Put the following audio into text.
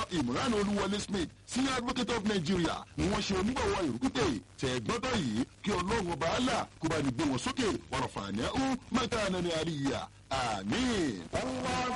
Imran Olúwọlé Smith Senior Advocate of Nigeria ni wọ́n ṣe onígbọ̀wọ́ ìrúkútè tẹ̀gbọ́tọ̀ yìí kí ọlọ́run ọba àlà kó bá ní gbé wọn sókè wàrà fàánẹ́ ó mẹ́ta nani àríyá àmín.